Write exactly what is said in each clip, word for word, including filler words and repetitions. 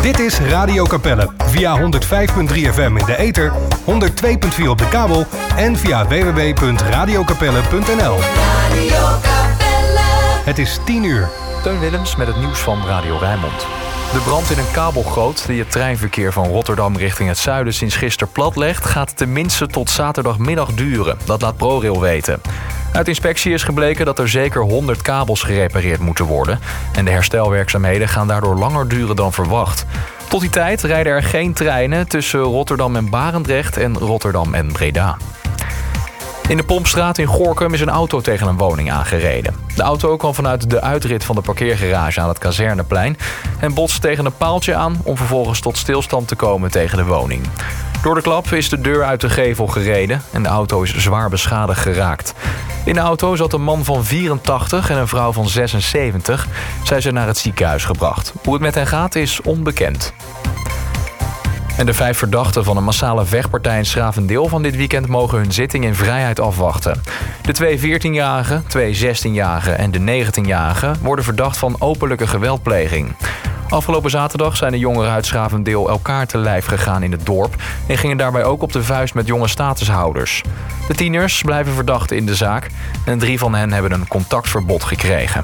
Dit is Radio Capelle via honderd vijf komma drie F M in de ether, honderd twee komma vier op de kabel en via w w w punt radio capelle punt n l. Radio Capelle. Het is tien uur. Teun Willems met het nieuws van Radio Rijnmond. De brand in een kabelgoot die het treinverkeer van Rotterdam richting het zuiden sinds gisteren platlegt, gaat tenminste tot zaterdagmiddag duren. Dat laat ProRail weten. Uit inspectie is gebleken dat er zeker honderd kabels gerepareerd moeten worden. En de herstelwerkzaamheden gaan daardoor langer duren dan verwacht. Tot die tijd rijden er geen treinen tussen Rotterdam en Barendrecht en Rotterdam en Breda. In de Pompstraat in Gorinchem is een auto tegen een woning aangereden. De auto kwam vanuit de uitrit van de parkeergarage aan het Kazerneplein en botste tegen een paaltje aan om vervolgens tot stilstand te komen tegen de woning. Door de klap is de deur uit de gevel gereden en de auto is zwaar beschadigd geraakt. In de auto zat een man van vierentachtig en een vrouw van zesenzeventig. Zij zijn naar het ziekenhuis gebracht. Hoe het met hen gaat is onbekend. En de vijf verdachten van een massale vechtpartij in 's-Gravendeel van dit weekend mogen hun zitting in vrijheid afwachten. De twee veertienjarigen, twee zestienjarigen en de negentienjarigen worden verdacht van openlijke geweldpleging. Afgelopen zaterdag zijn de jongeren uit 's-Gravendeel elkaar te lijf gegaan in het dorp en gingen daarbij ook op de vuist met jonge statushouders. De tieners blijven verdachten in de zaak en drie van hen hebben een contactverbod gekregen.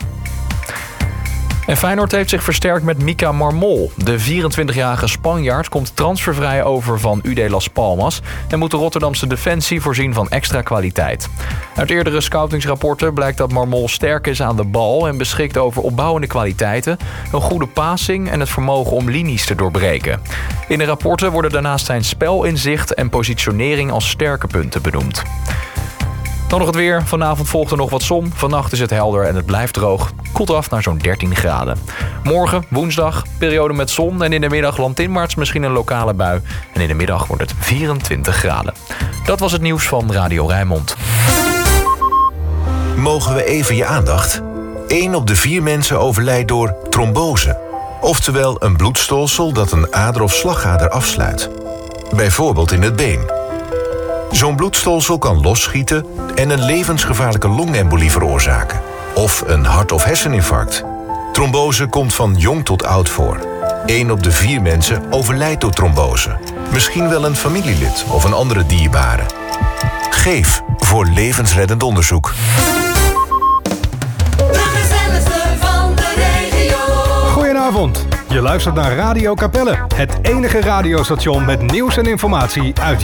En Feyenoord heeft zich versterkt met Mika Marmol. De vierentwintigjarige Spanjaard komt transfervrij over van U D Las Palmas en moet de Rotterdamse defensie voorzien van extra kwaliteit. Uit eerdere scoutingsrapporten blijkt dat Marmol sterk is aan de bal en beschikt over opbouwende kwaliteiten, een goede passing en het vermogen om linies te doorbreken. In de rapporten worden daarnaast zijn spelinzicht en positionering als sterke punten benoemd. Dan nog het weer. Vanavond volgt er nog wat zon. Vannacht is het helder en het blijft droog. Koelt af naar zo'n dertien graden. Morgen, woensdag, periode met zon en in de middag landinwaarts misschien een lokale bui. En in de middag wordt het vierentwintig graden. Dat was het nieuws van Radio Rijnmond. Mogen we even je aandacht? Eén op de vier mensen overlijdt door trombose. Oftewel een bloedstolsel dat een ader of slagader afsluit. Bijvoorbeeld in het been. Zo'n bloedstolsel kan losschieten en een levensgevaarlijke longembolie veroorzaken. Of een hart- of herseninfarct. Trombose komt van jong tot oud voor. Eén op de vier mensen overlijdt door trombose. Misschien wel een familielid of een andere dierbare. Geef voor levensreddend onderzoek. De gezelligste van de regio. Goedenavond. Je luistert naar Radio Capelle, het enige radiostation met nieuws en informatie uit